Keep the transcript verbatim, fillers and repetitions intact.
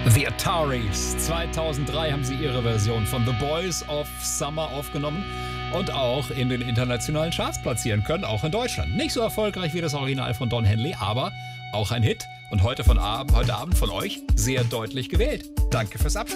The Ataris. zweitausenddrei haben sie ihre Version von The Boys of Summer aufgenommen und auch in den internationalen Charts platzieren können, auch in Deutschland. Nicht so erfolgreich wie das Original von Don Henley, aber auch ein Hit. Und heute, von Ab- heute Abend von euch sehr deutlich gewählt. Danke fürs Abschalten.